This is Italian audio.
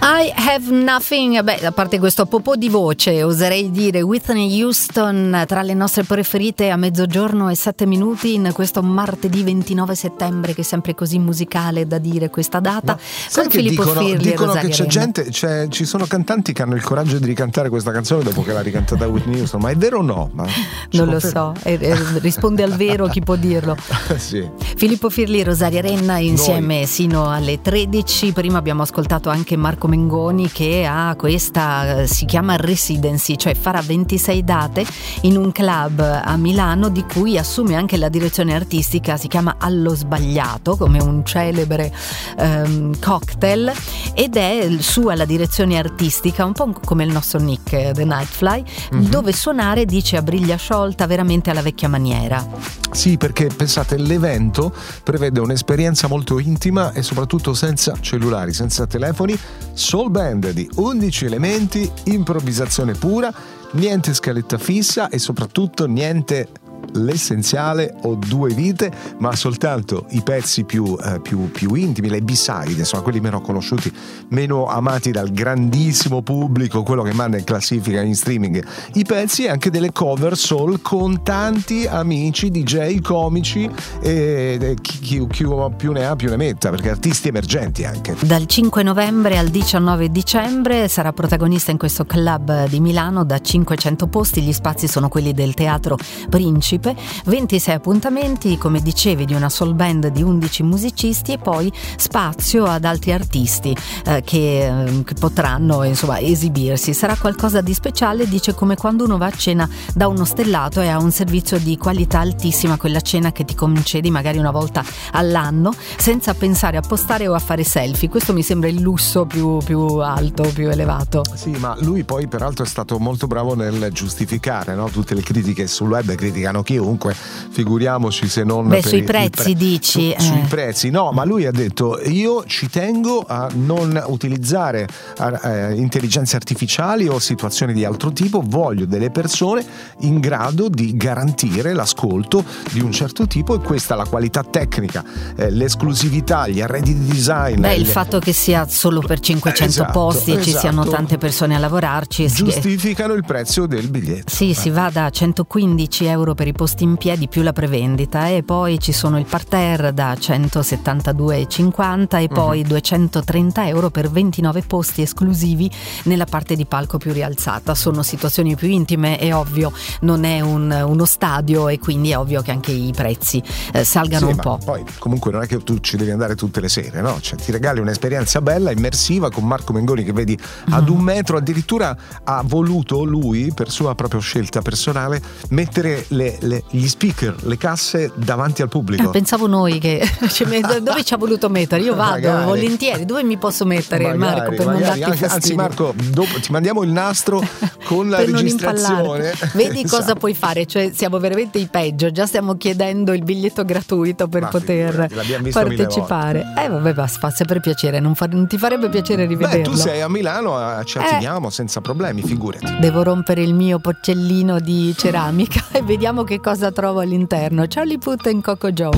I Have Nothing, a parte questo popò di voce, oserei dire Whitney Houston, tra le nostre preferite a mezzogiorno e 7 minuti in questo martedì 29 settembre, che è sempre così musicale da dire questa data. Con Filippo Firli dicono che c'è gente, ci sono cantanti che hanno il coraggio di ricantare questa canzone dopo che l'ha ricantata Whitney Houston, ma è vero o no? Non lo so, risponde al vero chi può dirlo. Sì. Filippo Firli e Rosaria Renna insieme sino alle 13. Prima abbiamo ascoltato anche Marco Mengoni, che ha questa, si chiama residency, cioè farà 26 date in un club a Milano, di cui assume anche la direzione artistica. Si chiama Allo Sbagliato, come un celebre cocktail, ed è sua la direzione artistica, un po' come il nostro Nick The Nightfly, dove suonare, dice, a briglia sciolta, veramente alla vecchia maniera. Sì, perché pensate, l'evento prevede un'esperienza molto intima e soprattutto senza cellulari, senza telefoni, soul band di 11 elementi, improvvisazione pura, niente scaletta fissa e soprattutto niente l'essenziale o due vite, ma soltanto i pezzi più intimi, le B-side, insomma quelli meno conosciuti, meno amati dal grandissimo pubblico, quello che manda in classifica in streaming i pezzi, e anche delle cover soul con tanti amici DJ, comici e chi più ne ha più ne metta, perché artisti emergenti anche. Dal 5 novembre al 19 dicembre sarà protagonista in questo club di Milano da 500 posti. Gli spazi sono quelli del Teatro Principe, 26 appuntamenti, come dicevi, di una soul band di 11 musicisti, e poi spazio ad altri artisti che potranno insomma esibirsi. Sarà qualcosa di speciale, dice, come quando uno va a cena da uno stellato e ha un servizio di qualità altissima, quella cena che ti concedi magari una volta all'anno senza pensare a postare o a fare selfie. Questo mi sembra il lusso più alto, più elevato. Sì, ma lui poi peraltro è stato molto bravo nel giustificare, no? Tutte le critiche sul web criticano chiunque, figuriamoci se non per sui prezzi dici sui prezzi, no, ma lui ha detto: io ci tengo a non utilizzare intelligenze artificiali o situazioni di altro tipo, voglio delle persone in grado di garantire l'ascolto di un certo tipo, e questa è la qualità tecnica, l'esclusività, gli arredi di design, il fatto che sia solo per 500 posti, ci siano tante persone a lavorarci, giustificano il prezzo del biglietto. Sì, si va da 115 euro per i posti in piedi più la prevendita, e poi ci sono il parterre da 172,50 e poi 230 euro per 29 posti esclusivi nella parte di palco più rialzata. Sono situazioni più intime, è ovvio, non è uno stadio, e quindi è ovvio che anche i prezzi salgano un po'. Poi comunque non è che tu ci devi andare tutte le sere, no? Cioè, ti regali un'esperienza bella, immersiva, con Marco Mengoni che vedi ad 1 metro. Addirittura ha voluto lui, per sua propria scelta personale, mettere gli speaker, le casse davanti al pubblico. Pensavo noi che dove ci ha voluto mettere? Io vado volentieri. Dove mi posso mettere, Marco, per non darti fastidio? Anzi, Marco, dopo ti mandiamo il nastro con la registrazione. Vedi cosa puoi fare, cioè siamo veramente i peggio. Già stiamo chiedendo il biglietto gratuito per poter partecipare. Vabbè, fa sempre piacere. Non ti farebbe piacere rivederlo? Tu sei a Milano, ci atteniamo senza problemi, figurati. Devo rompere il mio porcellino di ceramica e vediamo che cosa trovo all'interno. Charlie Puth e Coco Joe.